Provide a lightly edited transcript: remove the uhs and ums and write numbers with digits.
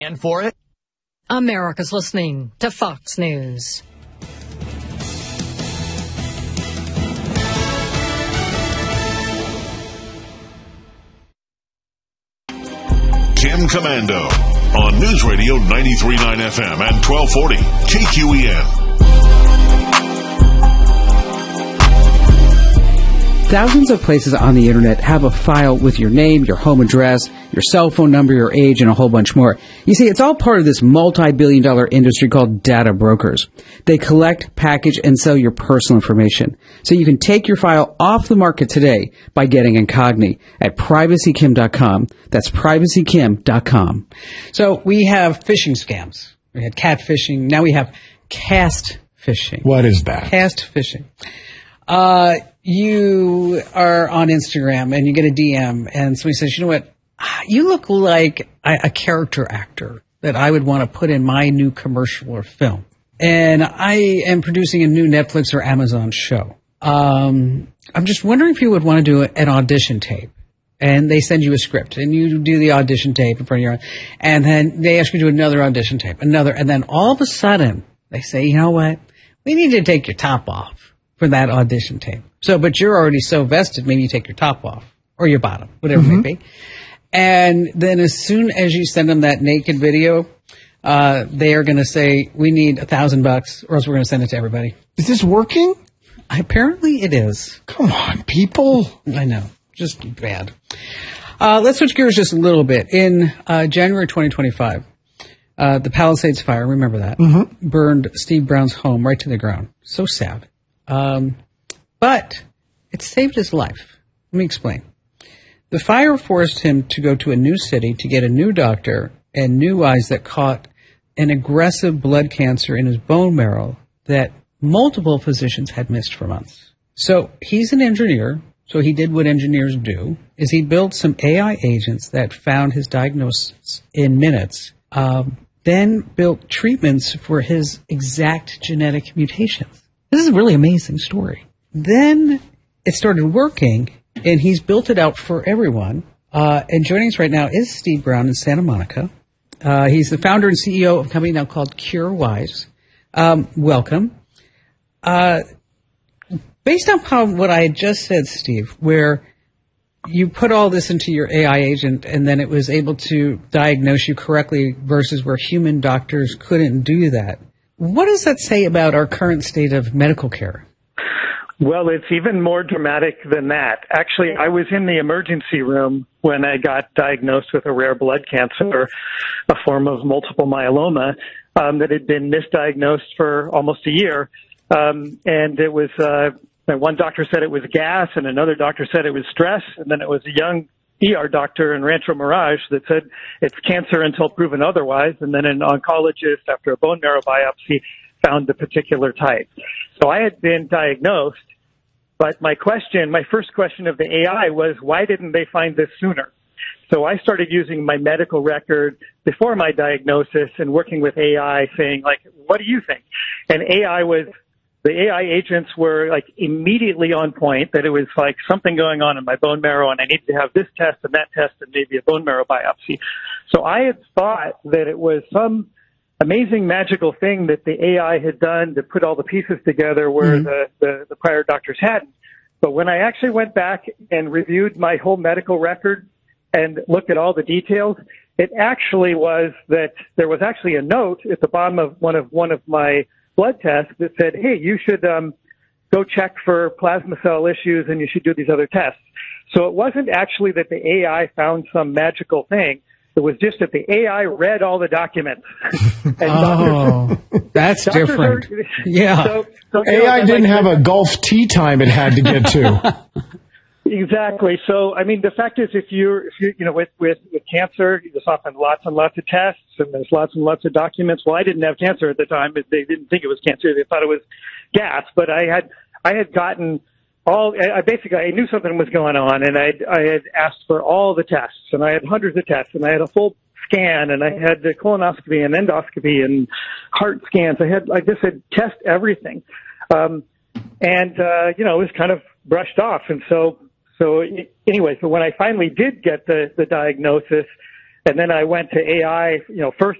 And for it? America's listening to Fox News. Kim Commando on News Radio 93.9 FM and 1240 KQEN. Thousands of places on the internet have a file with your name, your home address, your cell phone number, your age, and a whole bunch more. You see, it's all part of this multi-billion-dollar industry called data brokers. They collect, package, and sell your personal information. So you can take your file off the market today by getting Incogni at privacykim.com. That's privacykim.com. So we have phishing scams. We had catfishing. Now we have cast phishing. What is that? Cast phishing. You are on Instagram and you get a DM and somebody says, you know what, you look like a character actor that I would want to put in my new commercial or film. And I am producing a new Netflix or Amazon show. I'm just wondering if you would want to do an audition tape. And they send you a script and you do the audition tape in front of your, and then they ask you to do another audition tape, and then all of a sudden they say, you know what, we need to take your top off for that audition tape. So, but you're already so vested, maybe you take your top off or your bottom, whatever it may be. And then as soon as you send them that naked video, they are going to say, we need $1,000 or else we're going to send it to everybody. Is this working? Apparently it is. Come on, people. I know. Just bad. Let's switch gears just a little bit. In January 2025, the Palisades fire, remember that, burned Steve Brown's home right to the ground. So sad. But it saved his life. Let me explain. The fire forced him to go to a new city to get a new doctor and new eyes that caught an aggressive blood cancer in his bone marrow that multiple physicians had missed for months. So he's an engineer. So he did what engineers do, is he built some AI agents that found his diagnosis in minutes, then built treatments for his exact genetic mutations. This is a really amazing story. Then it started working, and he's built it out for everyone. And joining us right now is Steve Brown in Santa Monica. He's the founder and CEO of a company now called CureWise. Welcome. Based on what I had just said, Steve, where you put all this into your AI agent and then it was able to diagnose you correctly versus where human doctors couldn't do that, what does that say about our current state of medical care? Well, it's even more dramatic than that. Actually, I was in the emergency room when I got diagnosed with a rare blood cancer, a form of multiple myeloma that had been misdiagnosed for almost a year. And it was, one doctor said it was gas and another doctor said it was stress. And then it was a young ER doctor in Rancho Mirage that said it's cancer until proven otherwise. And then an oncologist, after a bone marrow biopsy, found the particular type. So I had been diagnosed, but my first question of the AI was, why didn't they find this sooner? So I started using my medical record before my diagnosis and working with AI saying, like, what do you think? And the AI agents were like immediately on point, that it was like something going on in my bone marrow and I needed to have this test and that test and maybe a bone marrow biopsy. So I had thought that it was some amazing magical thing that the AI had done to put all the pieces together where the prior doctors hadn't. But when I actually went back and reviewed my whole medical record and looked at all the details, it actually was that there was actually a note at the bottom of one of my blood tests that said, hey, you should go check for plasma cell issues and you should do these other tests. So it wasn't actually that the AI found some magical thing. It was just that the AI read all the documents. That's different. Yeah. So AI didn't have a golf tee time it had to get to. Exactly. So, I mean, the fact is, if you with cancer, there's often lots and lots of tests and there's lots and lots of documents. Well, I didn't have cancer at the time. They didn't think it was cancer. They thought it was gas. But I had gotten I knew something was going on, and I had asked for all the tests, and I had hundreds of tests, and I had a full scan, and I had the colonoscopy and endoscopy and heart scans. I just had test everything. It was kind of brushed off. And so anyway, so when I finally did get the diagnosis, And then I went to AI, first